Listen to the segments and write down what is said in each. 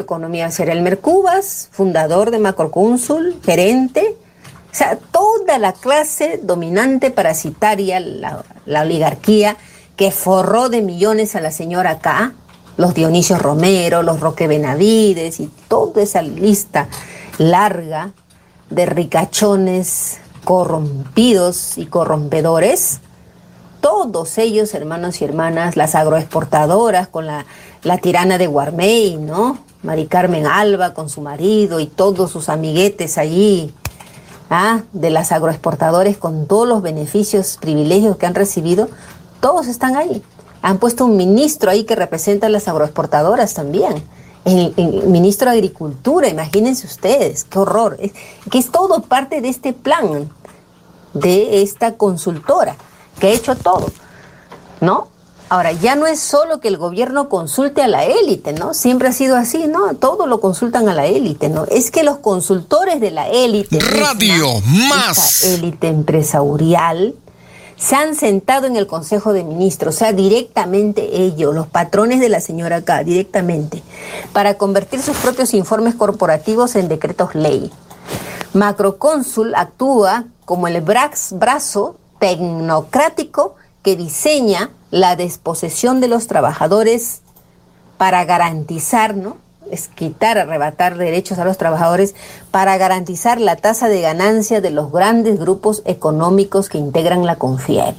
Economía va a ser Elmer Cubas, fundador de Macrocónsul, gerente. O sea, toda la clase dominante parasitaria, la oligarquía que forró de millones a la señora K, los Dionisio Romero, los Roque Benavides y toda esa lista larga de ricachones corrompidos y corrompedores, todos ellos, hermanos y hermanas, las agroexportadoras con la tirana de Guarmey, ¿no? Mari Carmen Alba con su marido y todos sus amiguetes allí, de las agroexportadores con todos los beneficios, privilegios que han recibido, todos están ahí. Han puesto un ministro ahí que representa a las agroexportadoras también. El ministro de Agricultura, imagínense ustedes, qué horror. Que es todo parte de este plan, de esta consultora, que ha hecho todo, ¿no? Ahora, ya no es solo que el gobierno consulte a la élite, ¿no? Siempre ha sido así, ¿no? Todo lo consultan a la élite, ¿no? Es que los consultores de la élite, Radio Más, esta élite empresarial, se han sentado en el Consejo de Ministros, o sea, directamente ellos, los patrones de la señora K, directamente, para convertir sus propios informes corporativos en decretos ley. Macrocónsul actúa como el brazo tecnocrático que diseña la desposesión de los trabajadores para garantizar, ¿no? Es quitar, arrebatar derechos a los trabajadores para garantizar la tasa de ganancia de los grandes grupos económicos que integran la CONFIEP.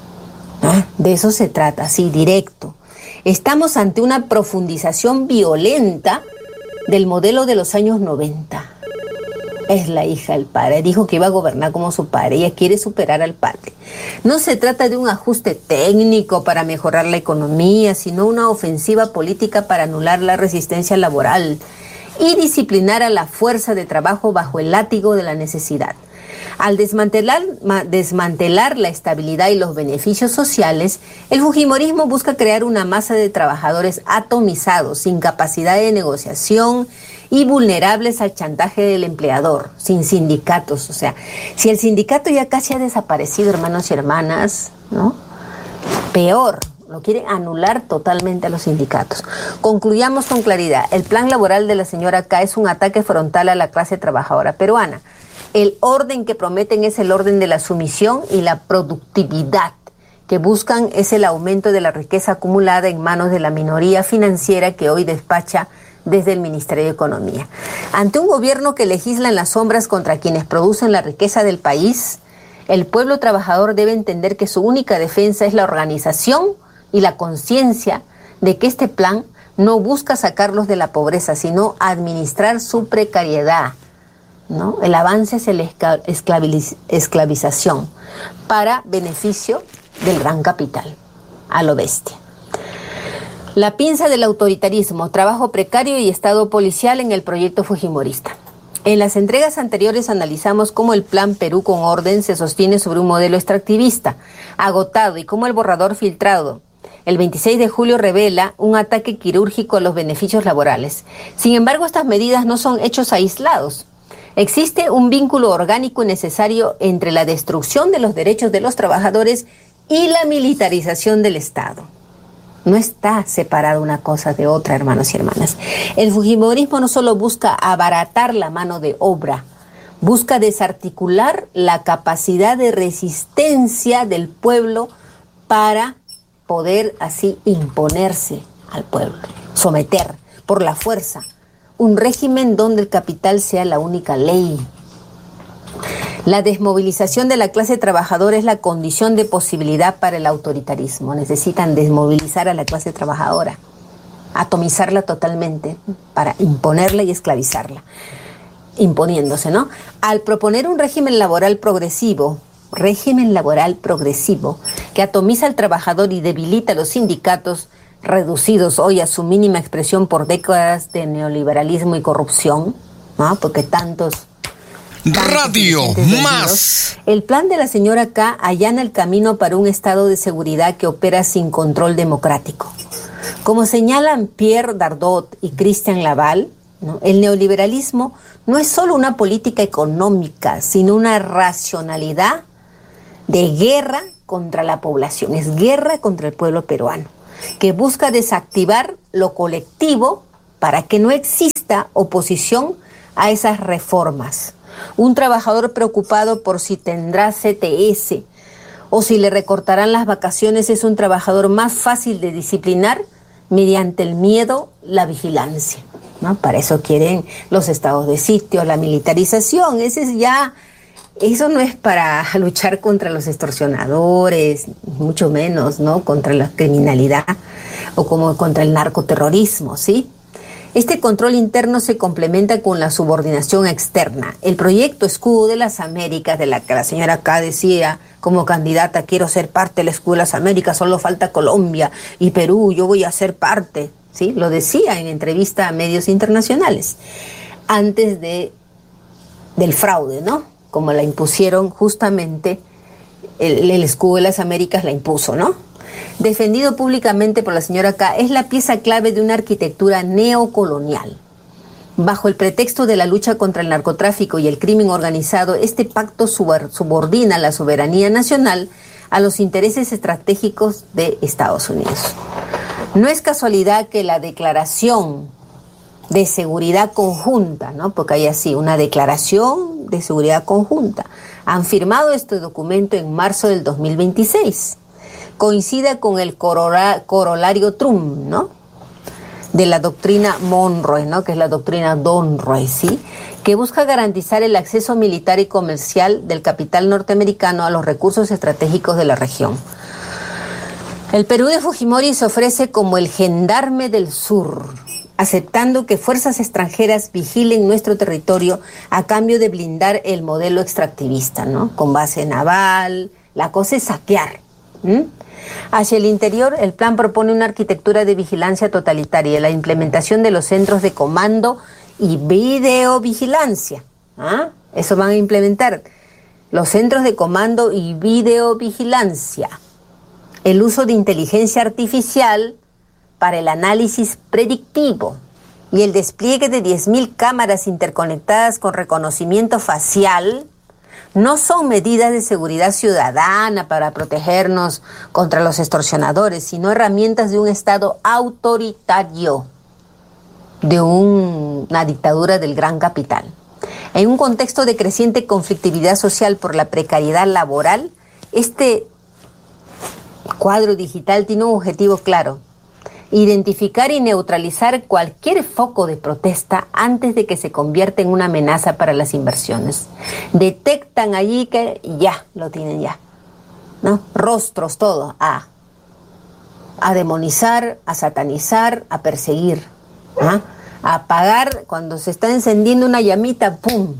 De eso se trata, así, directo. Estamos ante una profundización violenta del modelo de los años 90. Es la hija del padre, dijo que iba a gobernar como su padre, ella quiere superar al padre. No se trata de un ajuste técnico para mejorar la economía, sino una ofensiva política para anular la resistencia laboral y disciplinar a la fuerza de trabajo bajo el látigo de la necesidad. Al desmantelar la estabilidad y los beneficios sociales, el fujimorismo busca crear una masa de trabajadores atomizados, sin capacidad de negociación y vulnerables al chantaje del empleador, sin sindicatos. O sea, si el sindicato ya casi ha desaparecido, hermanos y hermanas, ¿no? Peor, lo quieren anular totalmente a los sindicatos. Concluyamos con claridad, el plan laboral de la señora K es un ataque frontal a la clase trabajadora peruana. El orden que prometen es el orden de la sumisión y la productividad. Que buscan es el aumento de la riqueza acumulada en manos de la minoría financiera que hoy despacha desde el Ministerio de Economía. Ante un gobierno que legisla en las sombras contra quienes producen la riqueza del país, el pueblo trabajador debe entender que su única defensa es la organización y la conciencia de que este plan no busca sacarlos de la pobreza, sino administrar su precariedad, ¿no? El avance hacia la esclavización para beneficio del gran capital, a lo bestia. La pinza del autoritarismo, trabajo precario y estado policial en el proyecto fujimorista. En las entregas anteriores analizamos cómo el plan Perú con Orden se sostiene sobre un modelo extractivista, agotado, y cómo el borrador filtrado el 26 de julio revela un ataque quirúrgico a los beneficios laborales. Sin embargo, estas medidas no son hechos aislados. Existe un vínculo orgánico y necesario entre la destrucción de los derechos de los trabajadores y la militarización del Estado. No está separada una cosa de otra, hermanos y hermanas. El fujimorismo no solo busca abaratar la mano de obra, busca desarticular la capacidad de resistencia del pueblo para poder así imponerse al pueblo, someter por la fuerza un régimen donde el capital sea la única ley. La desmovilización de la clase trabajadora es la condición de posibilidad para el autoritarismo. Necesitan desmovilizar a la clase trabajadora, atomizarla totalmente para imponerla y esclavizarla, imponiéndose, ¿no? Al proponer un régimen laboral progresivo que atomiza al trabajador y debilita a los sindicatos, reducidos hoy a su mínima expresión por décadas de neoliberalismo y corrupción, ¿no? Porque tantos Radio Más. El plan de la señora K allana el camino para un estado de seguridad que opera sin control democrático. Como señalan Pierre Dardot y Christian Laval, ¿no? El neoliberalismo no es solo una política económica, sino una racionalidad de guerra contra la población, es guerra contra el pueblo peruano, que busca desactivar lo colectivo para que no exista oposición a esas reformas. Un trabajador preocupado por si tendrá CTS o si le recortarán las vacaciones es un trabajador más fácil de disciplinar mediante el miedo, la vigilancia, ¿no? Para eso quieren los estados de sitio, la militarización. Eso no es para luchar contra los extorsionadores, mucho menos, ¿no? Contra la criminalidad o como contra el narcoterrorismo, ¿sí? Este control interno se complementa con la subordinación externa. El proyecto Escudo de las Américas, de la que la señora acá decía como candidata, quiero ser parte del Escudo de las Américas, solo falta Colombia y Perú, yo voy a ser parte, ¿sí? Lo decía en entrevista a medios internacionales, antes del fraude, ¿no? Como la impusieron justamente, el Escudo de las Américas la impuso, ¿no? Defendido públicamente por la señora K, es la pieza clave de una arquitectura neocolonial. Bajo el pretexto de la lucha contra el narcotráfico y el crimen organizado, este pacto subordina la soberanía nacional a los intereses estratégicos de Estados Unidos. No es casualidad que la declaración de seguridad conjunta, ¿no? Porque hay así, una declaración de seguridad conjunta. Han firmado este documento en marzo del 2026. Coincide con el corolario Trump, ¿no? De la doctrina Monroe, ¿no? Que es la doctrina Donroe, ¿sí? Que busca garantizar el acceso militar y comercial del capital norteamericano a los recursos estratégicos de la región. El Perú de Fujimori se ofrece como el gendarme del sur, aceptando que fuerzas extranjeras vigilen nuestro territorio a cambio de blindar el modelo extractivista, ¿no? Con base naval, la cosa es saquear. Hacia el interior, el plan propone una arquitectura de vigilancia totalitaria, la implementación de los centros de comando y videovigilancia. Eso van a implementar, los centros de comando y videovigilancia. El uso de inteligencia artificial para el análisis predictivo y el despliegue de 10.000 cámaras interconectadas con reconocimiento facial no son medidas de seguridad ciudadana para protegernos contra los extorsionadores, sino herramientas de un Estado autoritario, de una dictadura del gran capital. En un contexto de creciente conflictividad social por la precariedad laboral, este cuadro digital tiene un objetivo claro: identificar y neutralizar cualquier foco de protesta antes de que se convierta en una amenaza para las inversiones. Detectan allí que ya, lo tienen ya, ¿no? Rostros, todo, a demonizar, a satanizar, a perseguir, a apagar cuando se está encendiendo una llamita, ¡pum!,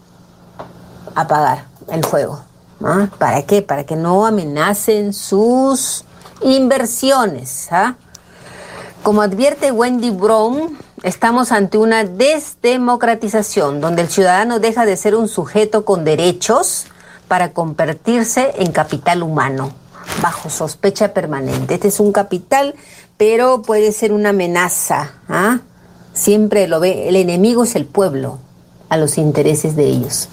apagar el fuego. ¿Para qué? Para que no amenacen sus inversiones, Como advierte Wendy Brown, estamos ante una desdemocratización, donde el ciudadano deja de ser un sujeto con derechos para convertirse en capital humano, bajo sospecha permanente. Este es un capital, pero puede ser una amenaza. Siempre lo ve, el enemigo es el pueblo, a los intereses de ellos.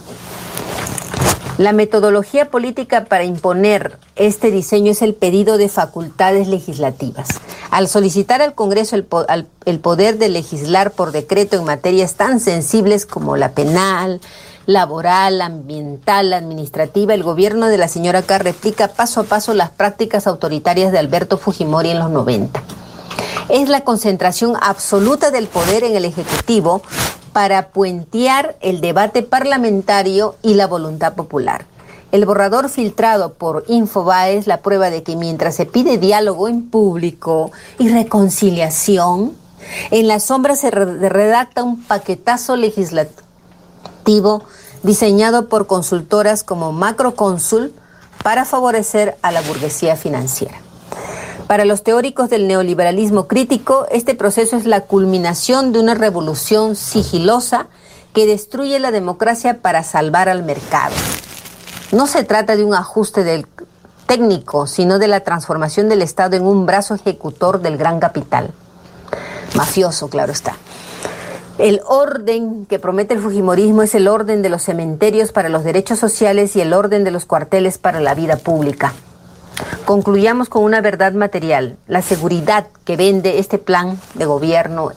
La metodología política para imponer este diseño es el pedido de facultades legislativas. Al solicitar al Congreso el poder de legislar por decreto en materias tan sensibles como la penal, laboral, ambiental, administrativa, el gobierno de la señora K replica paso a paso las prácticas autoritarias de Alberto Fujimori en los 90. Es la concentración absoluta del poder en el Ejecutivo para puentear el debate parlamentario y la voluntad popular. El borrador filtrado por Infobae es la prueba de que mientras se pide diálogo en público y reconciliación, en la sombra se redacta un paquetazo legislativo diseñado por consultoras como Macrocónsul para favorecer a la burguesía financiera. Para los teóricos del neoliberalismo crítico, este proceso es la culminación de una revolución sigilosa que destruye la democracia para salvar al mercado. No se trata de un ajuste técnico, sino de la transformación del Estado en un brazo ejecutor del gran capital. Mafioso, claro está. El orden que promete el fujimorismo es el orden de los cementerios para los derechos sociales y el orden de los cuarteles para la vida pública. Concluyamos con una verdad material. La seguridad que vende este plan de gobierno,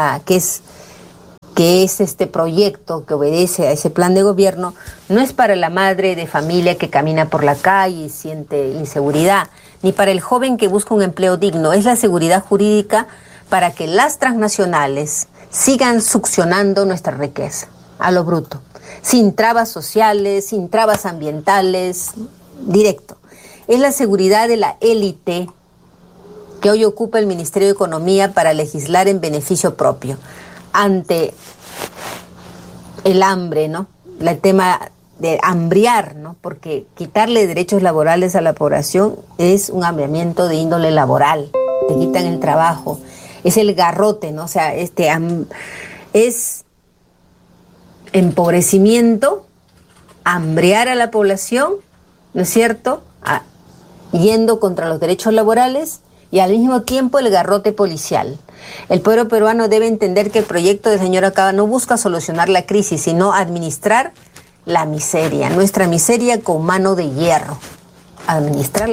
que es este proyecto que obedece a ese plan de gobierno, no es para la madre de familia que camina por la calle y siente inseguridad, ni para el joven que busca un empleo digno. Es la seguridad jurídica para que las transnacionales sigan succionando nuestra riqueza a lo bruto, sin trabas sociales, sin trabas ambientales, directo. Es la seguridad de la élite que hoy ocupa el Ministerio de Economía para legislar en beneficio propio ante el hambre, ¿no? El tema de hambriar, ¿no? Porque quitarle derechos laborales a la población es un hambriamiento de índole laboral. Te quitan el trabajo. Es el garrote, ¿no? O sea, es empobrecimiento, hambriar a la población, ¿no es cierto? Yendo contra los derechos laborales y al mismo tiempo el garrote policial. El pueblo peruano debe entender que el proyecto del señor Acaba no busca solucionar la crisis, sino administrar la miseria, nuestra miseria con mano de hierro. Administrar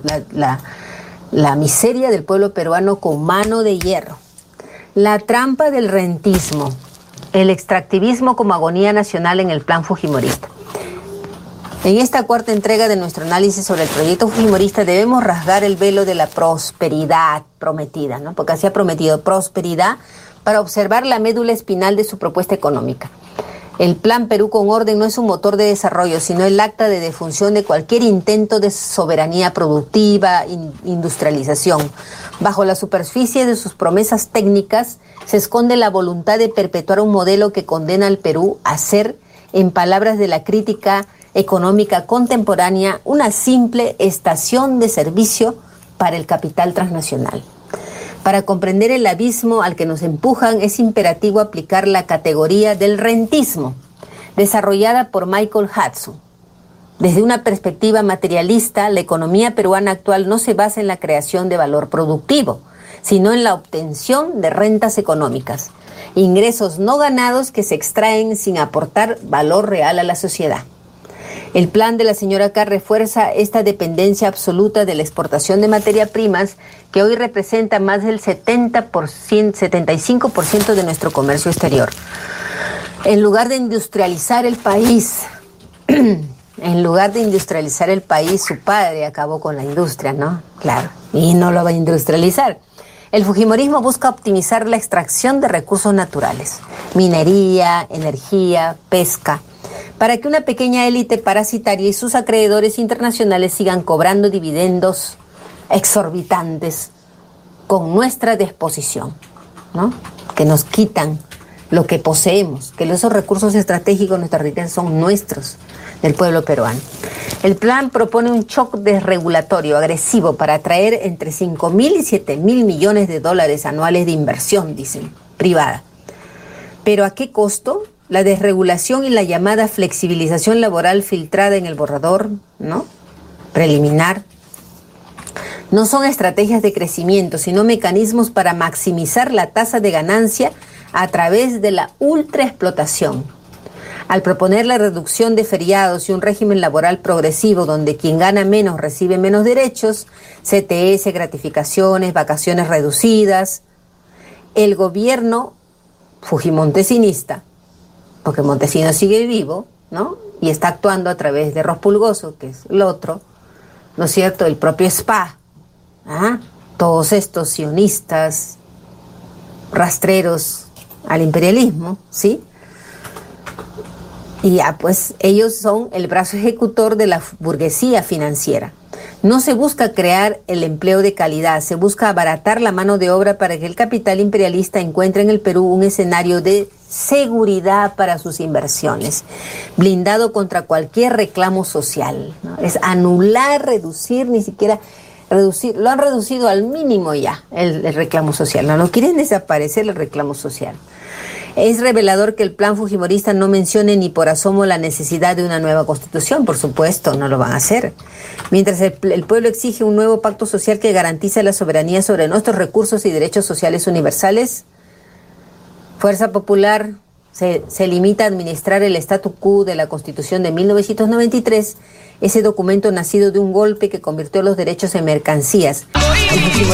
la miseria del pueblo peruano con mano de hierro. La trampa del rentismo, el extractivismo como agonía nacional en el plan fujimorista. En esta cuarta entrega de nuestro análisis sobre el proyecto fujimorista debemos rasgar el velo de la prosperidad prometida, ¿no? Porque así ha prometido prosperidad para observar la médula espinal de su propuesta económica. El Plan Perú con Orden no es un motor de desarrollo, sino el acta de defunción de cualquier intento de soberanía productiva, industrialización. Bajo la superficie de sus promesas técnicas se esconde la voluntad de perpetuar un modelo que condena al Perú a ser, en palabras de la crítica económica contemporánea, una simple estación de servicio para el capital transnacional. Para comprender el abismo al que nos empujan es imperativo aplicar la categoría del rentismo, desarrollada por Michael Hudson. Desde una perspectiva materialista, la economía peruana actual no se basa en la creación de valor productivo, sino en la obtención de rentas económicas, ingresos no ganados que se extraen sin aportar valor real a la sociedad. El plan de la señora K refuerza esta dependencia absoluta de la exportación de materias primas que hoy representa más del 75% de nuestro comercio exterior. En lugar de industrializar el país, su padre acabó con la industria, ¿no? Claro, y no lo va a industrializar. El fujimorismo busca optimizar la extracción de recursos naturales, minería, energía, pesca, para que una pequeña élite parasitaria y sus acreedores internacionales sigan cobrando dividendos exorbitantes con nuestra disposición, ¿no? Que nos quitan lo que poseemos, que esos recursos estratégicos, nuestras riquezas son nuestros, del pueblo peruano. El plan propone un shock desregulatorio agresivo para atraer entre 5.000 y 7.000 millones de dólares anuales de inversión, dicen, privada. ¿Pero a qué costo? La desregulación y la llamada flexibilización laboral filtrada en el borrador, ¿no?, preliminar, no son estrategias de crecimiento, sino mecanismos para maximizar la tasa de ganancia a través de la ultraexplotación. Al proponer la reducción de feriados y un régimen laboral progresivo donde quien gana menos recibe menos derechos, CTS, gratificaciones, vacaciones reducidas, el gobierno fujimontesinista, porque Montesinos sigue vivo, ¿no?, y está actuando a través de Ros Pulgoso, que es el otro, ¿no es cierto?, el propio SPA, todos estos sionistas rastreros al imperialismo, ¿sí? Y ya, pues ellos son el brazo ejecutor de la burguesía financiera. No se busca crear el empleo de calidad, se busca abaratar la mano de obra para que el capital imperialista encuentre en el Perú un escenario de seguridad para sus inversiones, blindado contra cualquier reclamo social, ¿no? Es anular, reducir, ni siquiera reducir, lo han reducido al mínimo ya el reclamo social, no quieren desaparecer el reclamo social. Es revelador que el plan fujimorista no mencione ni por asomo la necesidad de una nueva constitución, por supuesto, no lo van a hacer. Mientras el pueblo exige un nuevo pacto social que garantice la soberanía sobre nuestros recursos y derechos sociales universales, Fuerza Popular se limita a administrar el statu quo de la Constitución de 1993 ese documento nacido de un golpe que convirtió los derechos en mercancías.